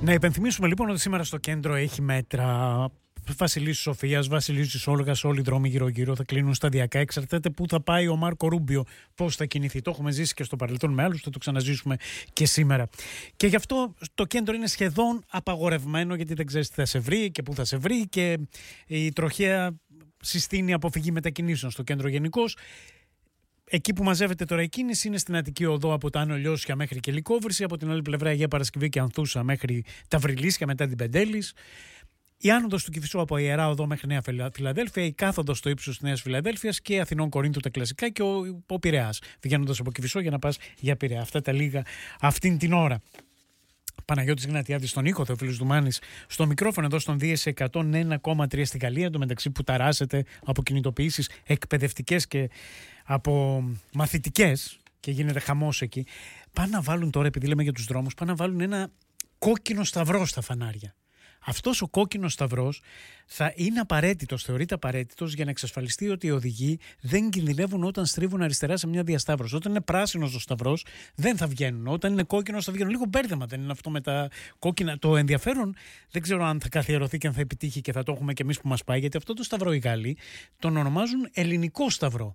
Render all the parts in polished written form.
Να υπενθυμίσουμε λοιπόν ότι σήμερα στο κέντρο έχει μέτρα. Βασιλής Σοφίας, Βασιλής Όλγας, όλοι οι δρόμοι γύρω-γύρω θα κλείνουν σταδιακά. Εξαρτάται πού θα πάει ο Μάρκο Ρούμπιο, πώς θα κινηθεί. Το έχουμε ζήσει και στο παρελθόν με άλλους, θα το ξαναζήσουμε και σήμερα. Και γι' αυτό το κέντρο είναι σχεδόν απαγορευμένο, γιατί δεν ξέρεις τι θα σε βρει και πού θα σε βρει, και η τροχαία συστήνει αποφυγή μετακινήσεων στο κέντρο γενικώς. Εκεί που μαζεύεται τώρα η κίνηση είναι στην Αττική Οδό από τα Άνω Λιώσια μέχρι και Λυκόβρηση, από την άλλη πλευρά Αγία Παρασκευή και Ανθούσα μέχρι τα Βρυλίσια μετά την Πεντέλης. Η άνοδος του Κηφισού από Ιερά Οδό μέχρι Νέα Φιλαδέλφια, η κάθοδος στο ύψος της Νέας Φιλαδέλφειας και Αθηνών Κορίνθου τα κλασικά, και ο Πειραιάς, βγαίνοντας από Κηφισό για να πας για Πειραιά. Αυτά τα λίγα αυτήν την ώρα. Παναγιώτης Γνατιάδης στον ήχο, Θεοφίλος Δουμάνης στο μικρόφωνο, εδώ στον Δίεση 101,3 στην Γαλλία, εντωμεταξύ που ταράσσεται από κινητοποιήσεις εκπαιδευτικές και από μαθητικές και γίνεται χαμός εκεί. Πάνε να βάλουν τώρα, επειδή λέμε για τους δρόμους, πάνε να βάλουν ένα κόκκινο σταυρό στα φανάρια. Αυτός ο κόκκινος σταυρός θα είναι απαραίτητος, θεωρείται απαραίτητος, για να εξασφαλιστεί ότι οι οδηγοί δεν κινδυνεύουν όταν στρίβουν αριστερά σε μια διασταύρωση. Όταν είναι πράσινος ο σταυρός δεν θα βγαίνουν. Όταν είναι κόκκινος θα βγαίνουν. Λίγο μπέρδεμα δεν είναι αυτό με τα κόκκινα? Το ενδιαφέρον δεν ξέρω αν θα καθιερωθεί και αν θα επιτύχει και θα το έχουμε και εμείς που μας πάει, γιατί αυτό το σταυρό οι Γάλλοι τον ονομάζουν ελληνικό σταυρό.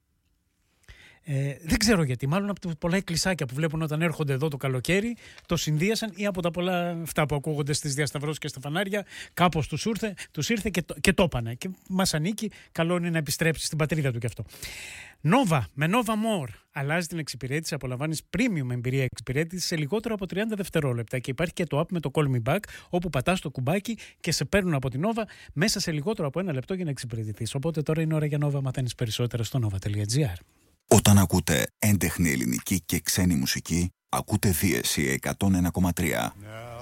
Δεν ξέρω γιατί, μάλλον από τα πολλά εκκλησάκια που βλέπουν όταν έρχονται εδώ το καλοκαίρι, το συνδύασαν, ή από τα πολλά αυτά που ακούγονται στις διασταυρώσεις και στα φανάρια, κάπως τους ήρθε και το έπανε. Και μας ανήκει, καλό είναι να επιστρέψει στην πατρίδα του κι αυτό. Νόβα, με Nova More. Αλλάζει την εξυπηρέτηση, απολαμβάνεις premium εμπειρία εξυπηρέτηση σε λιγότερο από 30 δευτερόλεπτα. Και υπάρχει και το app με το Call Me Back, όπου πατάς το κουμπάκι και σε παίρνουν από την Nova μέσα σε λιγότερο από 1 λεπτό για να εξυπηρετηθείς. Οπότε τώρα είναι ώρα για Nova, μαθαίνεις περισσότερα στο nova.gr. Όταν ακούτε έντεχνη ελληνική και ξένη μουσική, ακούτε Δίεση 101,3.